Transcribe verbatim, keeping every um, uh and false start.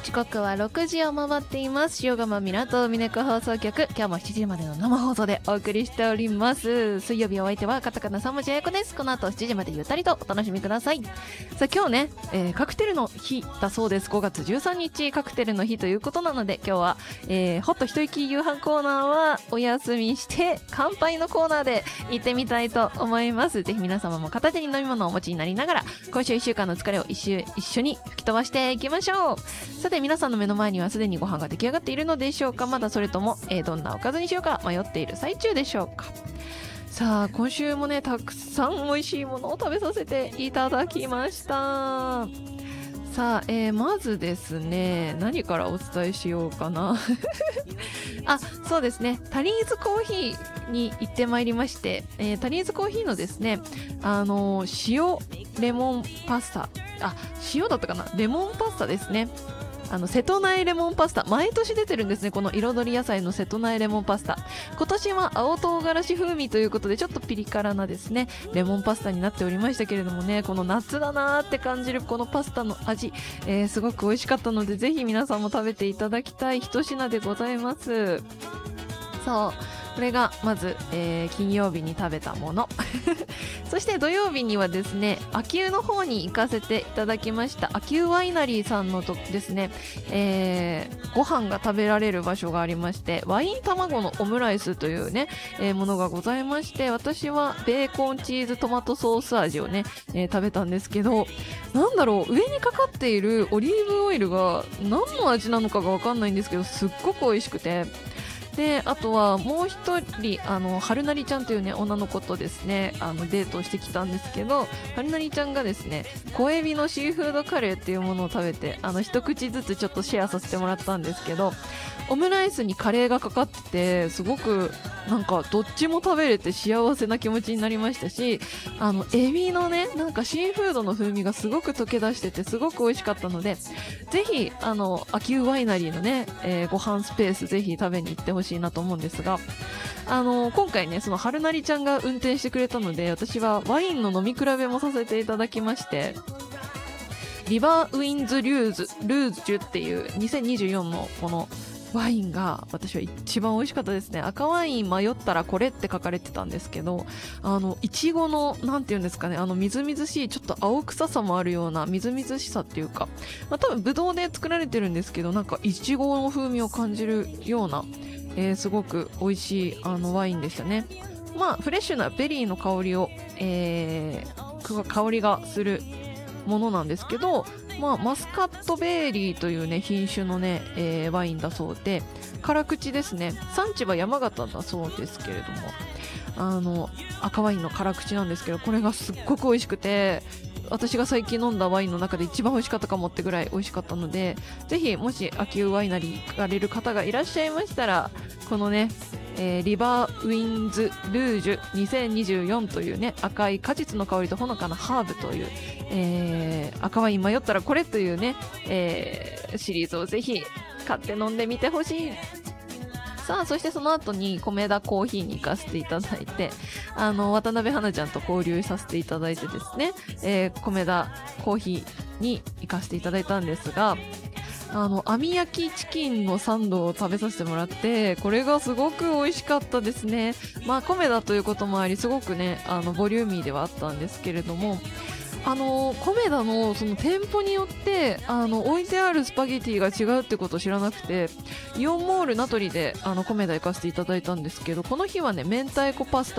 時刻はろくじを回っています。塩釜港海猫放送局、今日もしちじまでの生放送でお送りしております。水曜日お相手はカタカナさん文字あやこです。この後しちじまでゆったりとお楽しみください。さあ今日ね、えー、カクテルの日だそうです。ごがつじゅうさんにちカクテルの日ということなので、今日は、えー、ホット一息夕飯コーナーはお休みして乾杯のコーナーで行ってみたいと思います。ぜひ皆様も片手に飲み物をお持ちになりながら、今週いっしゅうかんの疲れを一緒一緒に吹き飛ばしていきましょう。さて皆さんの目の前にはすでにご飯が出来上がっているのでしょうか。まだそれとも、えー、どんなおかずにしようか迷っている最中でしょうか。さあ今週もねたくさん美味しいものを食べさせていただきました。さあ、えー、まずですね何からお伝えしようかなあ、そうですねタリーズコーヒーに行ってまいりまして、えー、タリーズコーヒーのですねあのー、塩レモンパスタ、あ、塩だったかな、レモンパスタですね。あの瀬戸内レモンパスタ、毎年出てるんですね、この彩り野菜の瀬戸内レモンパスタ。今年は青唐辛子風味ということでちょっとピリ辛なですねレモンパスタになっておりましたけれどもね、この夏だなーって感じるこのパスタの味、えー、すごく美味しかったのでぜひ皆さんも食べていただきたい一品でございます。そうこれがまず、えー、金曜日に食べたものそして土曜日にはですね秋保の方に行かせていただきました。秋保ワイナリーさんのとですね、えー、ご飯が食べられる場所がありまして、ワイン卵のオムライスというね、えー、ものがございまして、私はベーコンチーズトマトソース味をね、えー、食べたんですけど、なんだろう、上にかかっているオリーブオイルが何の味なのかがわかんないんですけど、すっごく美味しくて、であとはもう一人あの春なりちゃんというね女の子とですねあのデートをしてきたんですけど、春なりちゃんがですね小エビのシーフードカレーっていうものを食べて、あの一口ずつちょっとシェアさせてもらったんですけど、オムライスにカレーがかかっててすごくなんかどっちも食べれて幸せな気持ちになりましたし、あのエビのねなんかシーフードの風味がすごく溶け出しててすごく美味しかったので、ぜひあの秋保ワイナリーのね、えー、ご飯スペースぜひ食べに行ってほしいなと思うんですが、あの今回ねその春なりちゃんが運転してくれたので、私はワインの飲み比べもさせていただきまして、リバーウィンズリューズルージュっていうにせんにじゅうよんのこのワインが私は一番美味しかったですね。赤ワイン迷ったらこれって書かれてたんですけど、あのいちごのなんていうんですかね、あのみずみずしいちょっと青臭さもあるようなみずみずしさっていうか、まあ、多分ブドウで作られてるんですけど、なんかいちごの風味を感じるような、えー、すごく美味しいあのワインでしたね。まあフレッシュなベリーの香りを、えー、香りがするものなんですけど、まあ、マスカットベーリーというね品種のね、えー、ワインだそうで辛口ですね。産地は山形だそうですけれども、あの赤ワインの辛口なんですけど、これがすっごく美味しくて、私が最近飲んだワインの中で一番美味しかったかもってぐらい美味しかったので、ぜひもし秋保ワイナリー行かれる方がいらっしゃいましたら、このねえー、リバーウィンズルージュにせんにじゅうよんというね赤い果実の香りとほのかなハーブという、えー、赤ワイン迷ったらこれというね、えー、シリーズをぜひ買って飲んでみてほしい。さあそしてその後に米田コーヒーに行かせていただいて、あの渡辺花ちゃんと交流させていただいてですね、えー、米田コーヒーに行かせていただいたんですが、あの網焼きチキンのサンドを食べさせてもらって、これがすごく美味しかったですね。まあ米だということもありすごくねあのボリューミーではあったんですけれども、あのコメダのその店舗によってあの置いてあるスパゲティが違うってことを知らなくて、イオンモール名取であのコメダ行かせていただいたんですけど、この日はね明太子パスタ